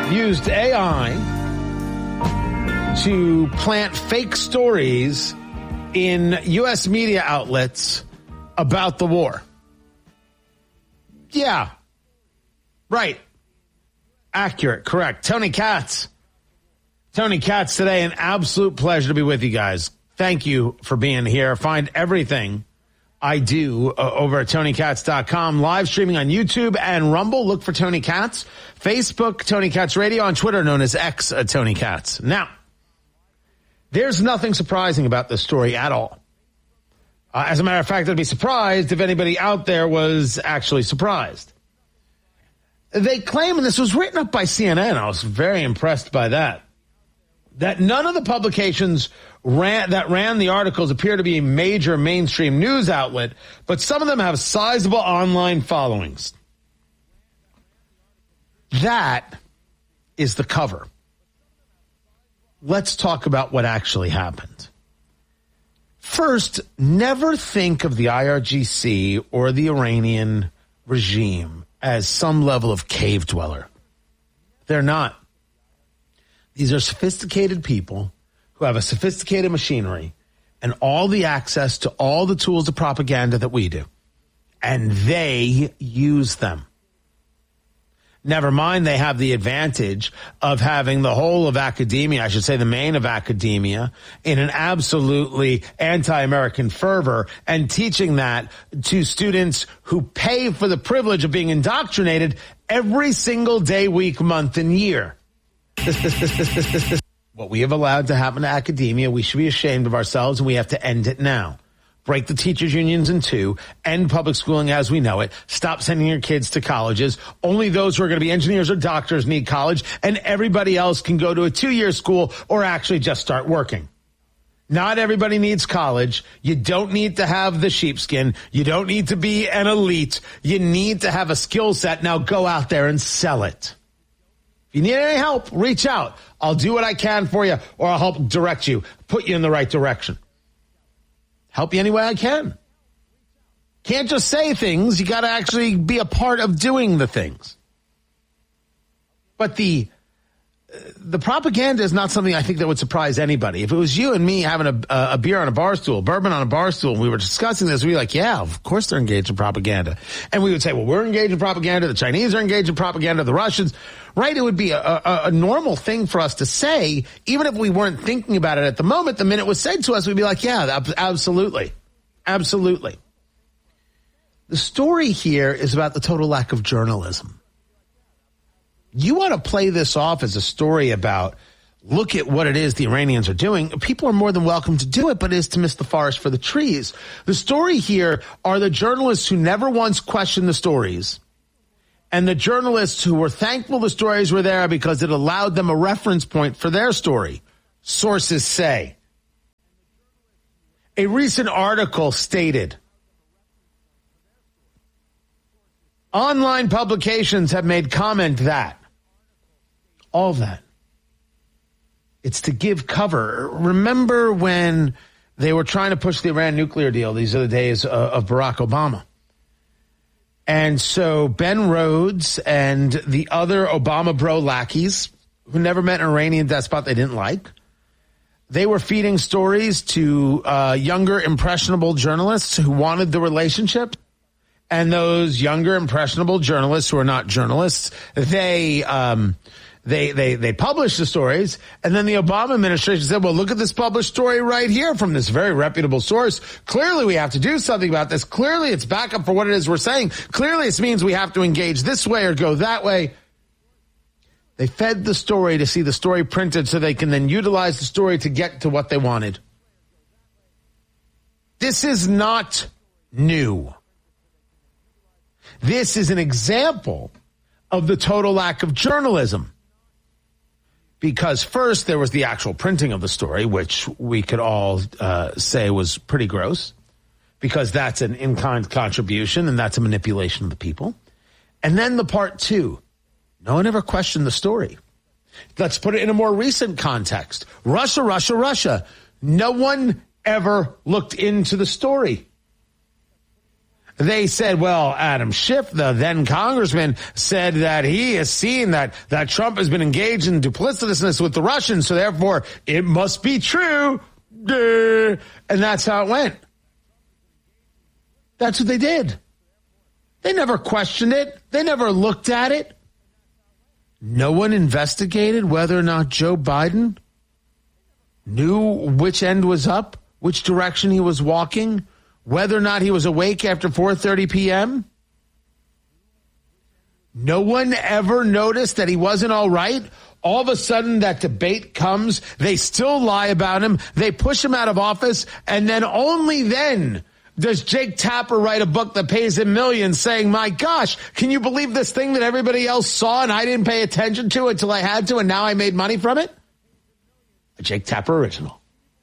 used AI to plant fake stories in U.S. media outlets about the war. Yeah. Right. Accurate. Correct. Tony Katz. Tony Katz today. An absolute pleasure to be with you guys. Thank you for being here. Find everything I do over at TonyKatz.com. Live streaming on YouTube and Rumble. Look for Tony Katz. Facebook, Tony Katz Radio. On Twitter, known as X, Tony Katz. Now, there's nothing surprising about this story at all. As a matter of fact, I'd be surprised if anybody out there was actually surprised. They claim, and this was written up by CNN, I was very impressed by that none of the publications that ran the articles appear to be a major mainstream news outlet, but some of them have sizable online followings. That is the cover. Let's talk about what actually happened. First, never think of the IRGC or the Iranian regime as some level of cave dweller. They're not. These are sophisticated people who have a sophisticated machinery and all the access to all the tools of propaganda that we do. And they use them. Never mind, they have the advantage of having the whole of academia, I should say the main of academia, in an absolutely anti-American fervor and teaching that to students who pay for the privilege of being indoctrinated every single day, week, month, and year. What we have allowed to happen to academia, we should be ashamed of ourselves, and we have to end it now. Break the teachers' unions in two, end public schooling as we know it, stop sending your kids to colleges. Only those who are going to be engineers or doctors need college, and everybody else can go to a 2-year school or actually just start working. Not everybody needs college. You don't need to have the sheepskin. You don't need to be an elite. You need to have a skill set. Now go out there and sell it. If you need any help, reach out. I'll do what I can for you, or I'll help direct you, put you in the right direction. Help you any way I can. Can't just say things. You got to actually be a part of doing the things. But the propaganda is not something I think that would surprise anybody. If it was you and me having a beer on a bar stool, bourbon on a bar stool, and we were discussing this, we'd be like, yeah, of course they're engaged in propaganda. And we would say, well, we're engaged in propaganda. The Chinese are engaged in propaganda. The Russians, right? It would be a normal thing for us to say, even if we weren't thinking about it at the moment. The minute it was said to us, we'd be like, yeah, absolutely. Absolutely. The story here is about the total lack of journalism. You want to play this off as a story about, look at what it is the Iranians are doing. People are more than welcome to do it, but it is to miss the forest for the trees. The story here are the journalists who never once questioned the stories, and the journalists who were thankful the stories were there because it allowed them a reference point for their story. Sources say. A recent article stated, online publications have made comment that. All that. It's to give cover. Remember when they were trying to push the Iran nuclear deal? These are the days of Barack Obama. And so Ben Rhodes and the other Obama bro lackeys, who never met an Iranian despot they didn't like, they were feeding stories to younger, impressionable journalists who wanted the relationship. And those younger, impressionable journalists who are not journalists, they published the stories, and then the Obama administration said, well, look at this published story right here from this very reputable source. Clearly we have to do something about this. Clearly it's backup for what it is we're saying. Clearly it means we have to engage this way or go that way. They fed the story to see the story printed so they can then utilize the story to get to what they wanted. This is not new. This is an example of the total lack of journalism. Because first, there was the actual printing of the story, which we could all say was pretty gross, because that's an in-kind contribution and that's a manipulation of the people. And then the part two, no one ever questioned the story. Let's put it in a more recent context. Russia. No one ever looked into the story. They said, well, Adam Schiff, the then congressman, said that he has seen that Trump has been engaged in duplicitousness with the Russians, so therefore it must be true. And that's how it went. That's what they did. They never questioned it. They never looked at it. No one investigated whether or not Joe Biden knew which end was up, which direction he was walking, whether or not he was awake after 4:30 p.m. No one ever noticed that he wasn't all right. All of a sudden, that debate comes. They still lie about him. They push him out of office. And then only then does Jake Tapper write a book that pays him millions saying, my gosh, can you believe this thing that everybody else saw and I didn't pay attention to until I had to and now I made money from it? A Jake Tapper original.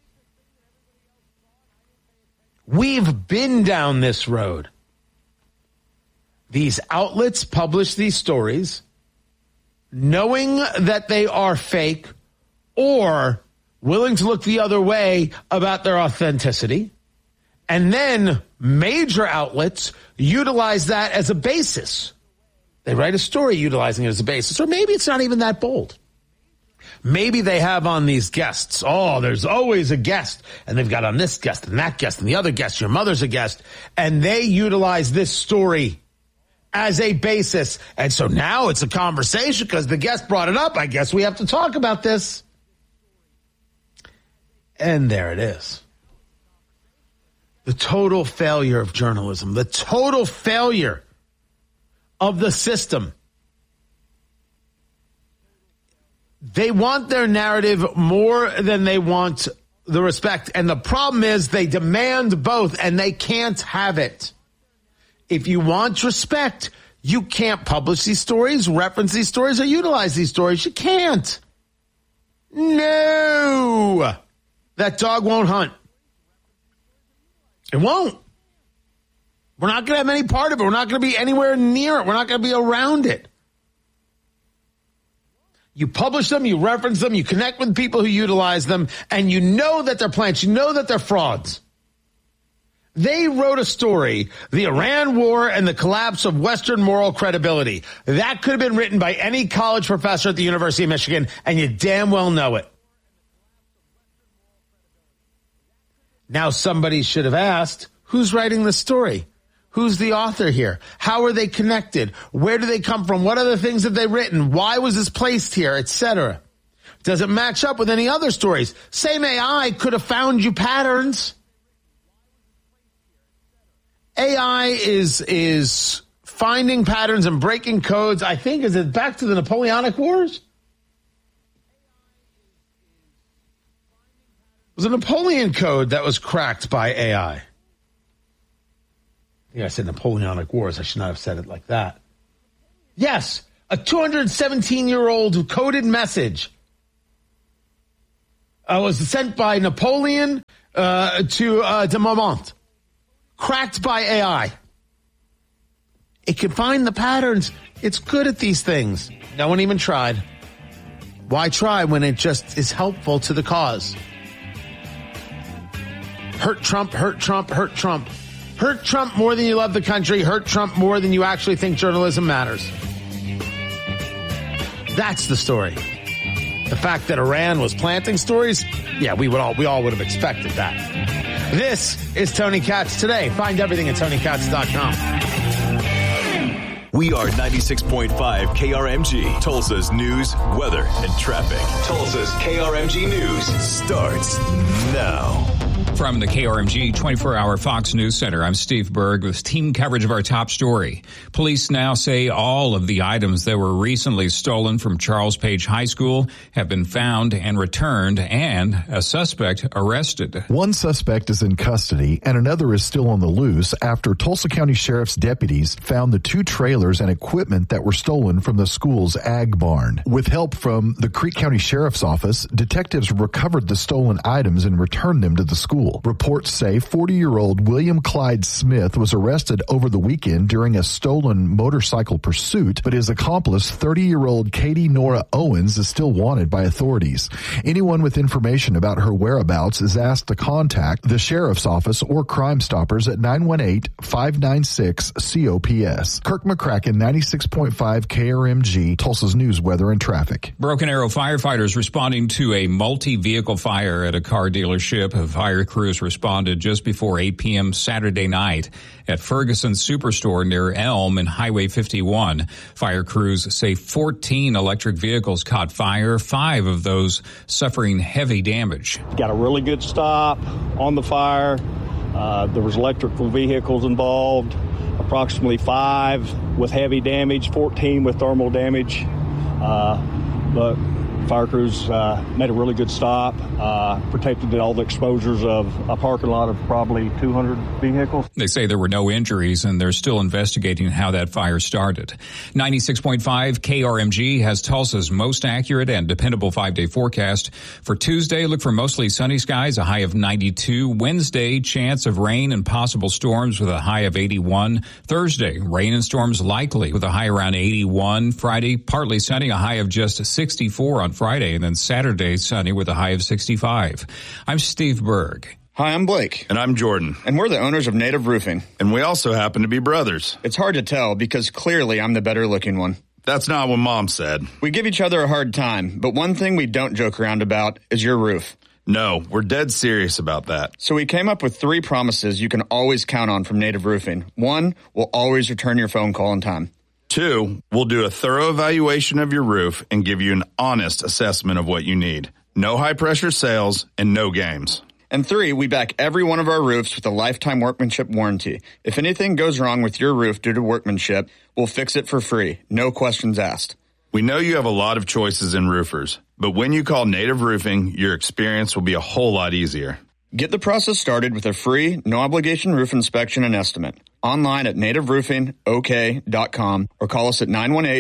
We've been down this road. These outlets publish these stories knowing that they are fake or willing to look the other way about their authenticity. And then major outlets utilize that as a basis. They write a story utilizing it as a basis. Or maybe it's not even that bold. Maybe they have on these guests. Oh, there's always a guest. And they've got on this guest and that guest and the other guest. Your mother's a guest. And they utilize this story as a basis. And so now it's a conversation because the guest brought it up. I guess we have to talk about this. And there it is. The total failure of journalism, the total failure of the system. They want their narrative more than they want the respect. And the problem is they demand both and they can't have it. If you want respect, you can't publish these stories, reference these stories, or utilize these stories. You can't. No. That dog won't hunt. It won't. We're not going to have any part of it. We're not going to be anywhere near it. We're not going to be around it. You publish them, you reference them, you connect with people who utilize them, and you know that they're plants. You know that they're frauds. They wrote a story, the Iran war and the collapse of Western moral credibility. That could have been written by any college professor at the University of Michigan, and you damn well know it. Now somebody should have asked, who's writing the story? Who's the author here? How are they connected? Where do they come from? What other things have they written? Why was this placed here, etc.? Does it match up with any other stories? Same AI could have found you patterns. AI is finding patterns and breaking codes. I think, is it back to the Napoleonic Wars? It was a Napoleon code that was cracked by AI. I said Napoleonic Wars. I should not have said it like that. Yes, a 217-year-old coded message was sent by Napoleon to de Montmont. Cracked by AI. It can find the patterns. It's good at these things. No one even tried. Why try when it just is helpful to the cause? Hurt Trump, hurt Trump, hurt Trump. Hurt Trump more than you love the country. Hurt Trump more than you actually think journalism matters. That's the story. The fact that Iran was planting stories, yeah, we all would have expected that. This is Tony Katz Today. Find everything at TonyKatz.com. We are 96.5 KRMG, Tulsa's news, weather, and traffic. Tulsa's KRMG News starts now. From the KRMG 24-hour Fox News Center, I'm Steve Berg with team coverage of our top story. Police now say all of the items that were recently stolen from Charles Page High School have been found and returned, and a suspect arrested. One suspect is in custody, and another is still on the loose after Tulsa County Sheriff's deputies found the two trailers and equipment that were stolen from the school's ag barn. With help from the Creek County Sheriff's Office, detectives recovered the stolen items and returned them to the school. school. Reports say 40-year-old William Clyde Smith was arrested over the weekend during a stolen motorcycle pursuit, but his accomplice, 30-year-old Katie Nora Owens, is still wanted by authorities. Anyone with information about her whereabouts is asked to contact the Sheriff's Office or Crime Stoppers at 918-596-COPS. Kirk McCracken, 96.5 KRMG, Tulsa's News, Weather, and Traffic. Broken Arrow firefighters responding to a multi-vehicle fire at a car dealership. Fire crews responded just before 8 p.m. Saturday night at Ferguson Superstore near Elm and Highway 51. Fire crews say 14 electric vehicles caught fire, 5 of those suffering heavy damage. Got a really good stop on the fire. There was electrical vehicles involved, approximately 5 with heavy damage, 14 with thermal damage. But fire crews made a really good stop, protected all the exposures of a parking lot of probably 200 vehicles. They say there were no injuries, and they're still investigating how that fire started. 96.5 KRMG has Tulsa's most accurate and dependable 5-day forecast. For Tuesday, look for mostly sunny skies, a high of 92. Wednesday, chance of rain and possible storms with a high of 81. Thursday, rain and storms likely with a high around 81. Friday, partly sunny, a high of just 64 on Friday, and then Saturday, sunny with a high of 65. I'm Steve Berg. Hi, I'm Blake. And I'm Jordan. And we're the owners of Native Roofing. And we also happen to be brothers. It's hard to tell because clearly I'm the better looking one. That's not what Mom said. We give each other a hard time, but one thing we don't joke around about is your roof. No, we're dead serious about that. So we came up with 3 promises you can always count on from Native Roofing. 1, we'll always return your phone call on time. 2, we'll do a thorough evaluation of your roof and give you an honest assessment of what you need. No high-pressure sales and no games. And 3, we back every one of our roofs with a lifetime workmanship warranty. If anything goes wrong with your roof due to workmanship, we'll fix it for free. No questions asked. We know you have a lot of choices in roofers, but when you call Native Roofing, your experience will be a whole lot easier. Get the process started with a free, no-obligation roof inspection and estimate. Online at nativeroofingok.com or call us at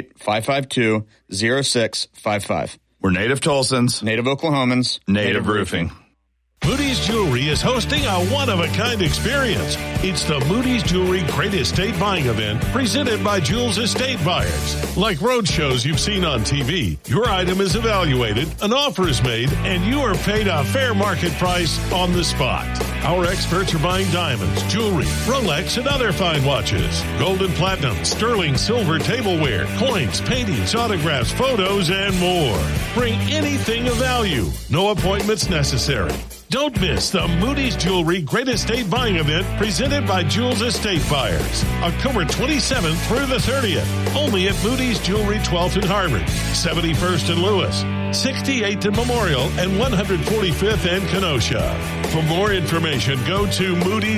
918-552-0655. We're Native Tulsans. Native Oklahomans. Native Roofing. Moody's Jewelry is hosting a one-of-a-kind experience. It's the Moody's Jewelry Great Estate Buying Event presented by Jules Estate Buyers. Like road shows you've seen on TV, your item is evaluated, an offer is made, and you are paid a fair market price on the spot. Our experts are buying diamonds, jewelry, Rolex, and other fine watches, gold and platinum, sterling, silver, tableware, coins, paintings, autographs, photos, and more. Bring anything of value. No appointments necessary. Don't miss the Moody's Jewelry Great Estate Buying Event presented by Jules Estate Buyers. October 27th through the 30th. Only at Moody's Jewelry 12th and Harvard, 71st and Lewis, 68th and Memorial, and 145th and Kenosha. For more information, go to Moody's